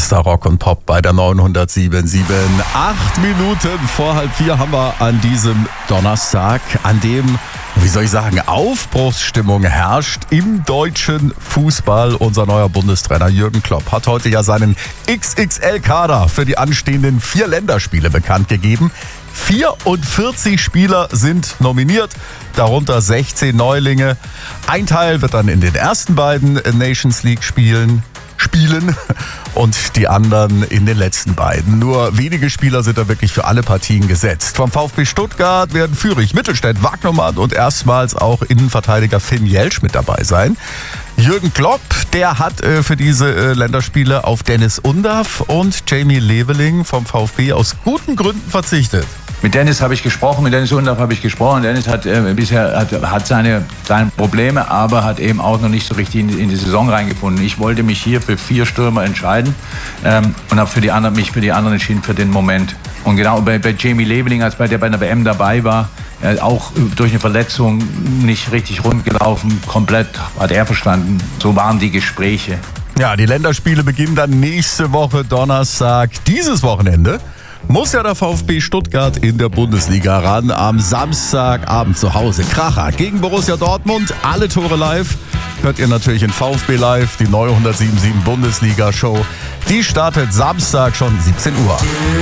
Bester Rock und Pop bei der 907.7. 8 Minuten vor 3:30 haben wir an diesem Donnerstag, an dem, Aufbruchsstimmung herrscht im deutschen Fußball. Unser neuer Bundestrainer Jürgen Klopp hat heute ja seinen XXL-Kader für die anstehenden 4 Länderspiele bekannt gegeben. 44 Spieler sind nominiert, darunter 16 Neulinge. Ein Teil wird dann in den ersten beiden Nations League spielen und die anderen in den letzten beiden. Nur wenige Spieler sind da wirklich für alle Partien gesetzt. Vom VfB Stuttgart werden Führig, Mittelstädt, Wagnermann und erstmals auch Innenverteidiger Finn Jelsch mit dabei sein. Jürgen Klopp, der hat für diese Länderspiele auf Dennis Undaff und Jamie Leveling vom VfB aus guten Gründen verzichtet. Mit Dennis habe ich gesprochen, mit Dennis Undaff habe ich gesprochen. Dennis hat bisher seine Probleme, aber hat eben auch noch nicht so richtig in die Saison reingefunden. Ich wollte mich hier für 4 Stürmer entscheiden und habe mich für die anderen entschieden für den Moment. Und genau bei Jamie Leveling, der bei der WM dabei war, auch durch eine Verletzung nicht richtig rund gelaufen, komplett hat er verstanden. So waren die Gespräche. Ja, die Länderspiele beginnen dann nächste Woche Donnerstag. Dieses Wochenende muss ja der VfB Stuttgart in der Bundesliga ran. Am Samstagabend zu Hause. Kracher gegen Borussia Dortmund. Alle Tore live. Hört ihr natürlich in VfB Live, die neue 107.7 Bundesliga-Show. Die startet Samstag schon 17 Uhr.